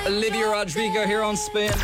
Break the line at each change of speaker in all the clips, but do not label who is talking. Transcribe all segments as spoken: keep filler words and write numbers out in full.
Olivia Rodrigo here on Spin.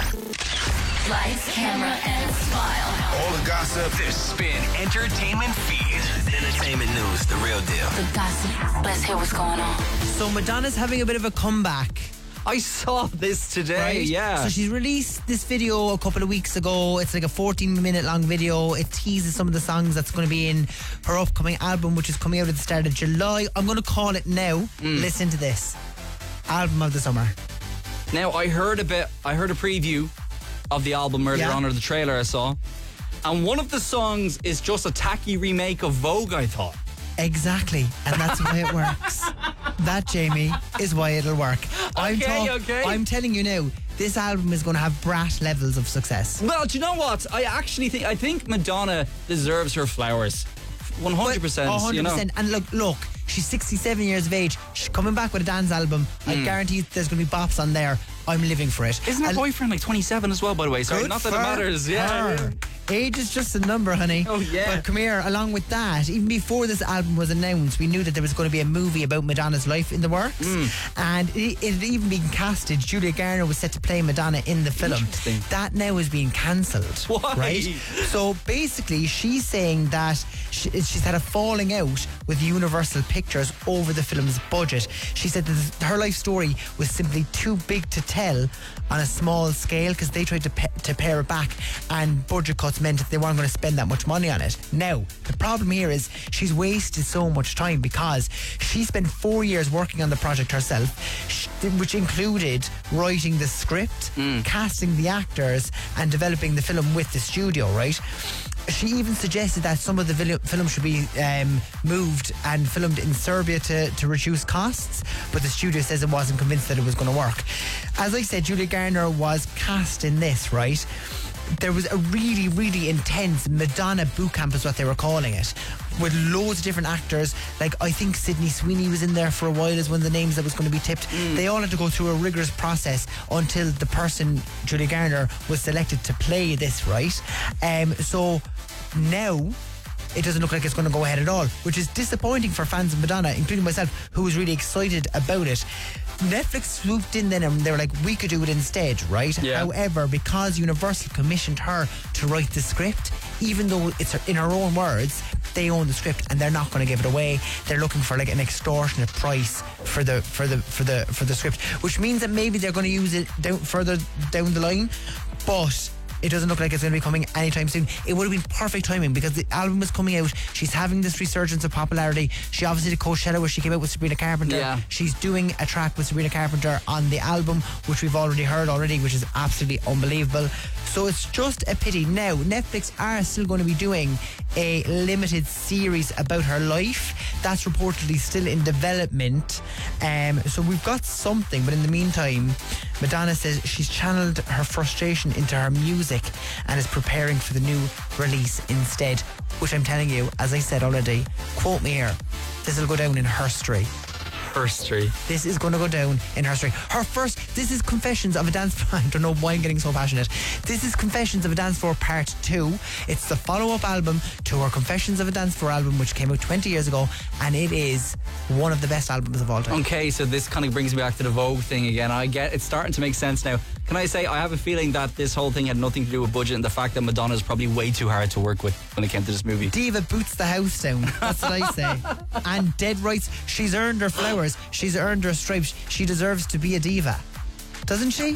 Lights, camera, and smile.
All the gossip.
The Spin Entertainment Feed. Entertainment news, the real deal.
The gossip. Let's hear what's going on.
So Madonna's having a bit of a comeback.
I saw this today,
Right?
yeah.
So she's released this video a couple of weeks ago. It's like a fourteen minute long video. It teases some of the songs that's going to be in her upcoming album, which is coming out at the start of July. I'm going to call it now.
Mm.
Listen to this. Album of the summer.
Now, I heard a bit, I heard a preview of the album earlier
Yeah.
on, or the trailer I saw. And one of the songs is just a tacky remake of Vogue, I thought.
Exactly. And that's why it works. That, Jamie, is why it'll work. I'm
Okay,
ta-
okay.
I'm telling you now, this album is going to have brat levels of success.
Well, do you know what? I actually think, I think Madonna deserves her flowers. one hundred percent,
one hundred
you know.
percent. And look, look, she's sixty-seven years of age. She's coming back with a dance album. I guarantee there's going to be bops on there. I'm living for it.
Isn't her
And
boyfriend like twenty-seven as well, by the way? Sorry,
good
not that it
for
matters. Yeah.
her. Age is just a number, honey.
Oh, yeah.
But come here, along with that, even before this album was announced, we knew that there was going to be a movie about Madonna's life in the works.
Mm.
And it, it had even been casted. Julia Garner was set to play Madonna in the film.
Interesting.
That now is being cancelled.
Why?
Right? So basically, she's saying that she, she's had a falling out with Universal Pictures over the film's budget. She said that her life story was simply too big to tell on a small scale because they tried to, pa- to pare it back, and budget cuts meant that they weren't going to spend that much money on it. Now, the problem here is she's wasted so much time because she spent four years working on the project herself, sh- which included writing the script, casting the actors, and developing the film with the studio, right? She even suggested that some of the vil- film should be um, moved and filmed in Serbia to, to reduce costs, but the studio says it wasn't convinced that it was going to work. As I said, Julia Garner was cast in this, right? There was a really, really intense Madonna boot camp is what they were calling it, with loads of different actors. Like, I think Sydney Sweeney was in there for a while as one of the names that was going to be tipped. They all had to go through a rigorous process until the person, Julia Garner, was selected to play this, right? Um, so now it doesn't look like it's going to go ahead at all, which is disappointing for fans of Madonna, including myself, who was really excited about it. Netflix swooped in then and they were like, we could do it instead, right?
Yeah.
However, because Universal commissioned her to write the script, even though it's in her own words, they own the script and they're not going to give it away. They're looking for like an extortionate price for the for the for the for the script, which means that maybe they're going to use it down further down the line, but it doesn't look like it's going to be coming anytime soon. It would have been perfect timing because the album is coming out. She's having this resurgence of popularity. She obviously did Coachella where she came out with Sabrina Carpenter.
Yeah.
She's doing a track with Sabrina Carpenter on the album, which we've already heard already, which is absolutely unbelievable. So it's just a pity. Now, Netflix are still going to be doing a limited series about her life. That's reportedly still in development. Um, so we've got something, but in the meantime, Madonna says she's channeled her frustration into her music and is preparing for the new release instead, which I'm telling you, as I said already, quote me here, this will go down in history.
History.
This is going to go down in history. Her first, this is Confessions of a Dance Floor. I don't know why I'm getting so passionate. This is Confessions of a Dance Floor Part two. It's the follow-up album to her Confessions of a Dance Floor album, which came out twenty years ago, and it is one of the best albums of all time.
Okay, so this kind of brings me back to the Vogue thing again. I get it's starting to make sense now. Can I say, I have a feeling that this whole thing had nothing to do with budget and the fact that Madonna is probably way too hard to work with when it came to this movie.
Diva boots the house down. That's what I say. And dead rights. She's earned her flowers. She's earned her stripes. She deserves to be a diva. Doesn't she?